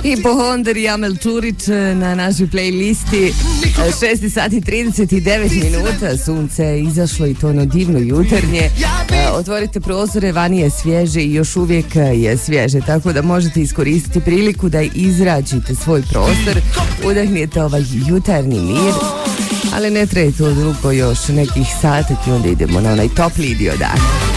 I Pohondar i Amel Turić na našoj playlisti. 6 sati 39 minuta, sunce je izašlo i to ono divno jutarnje. Otvorite prozore, vani je svježe i još uvijek je svježe, tako da možete iskoristiti priliku da izrađite svoj prostor, udahnijete ovaj jutarnji mir, ali ne traje to drugo još nekih sati i onda idemo na onaj topliji dio dana.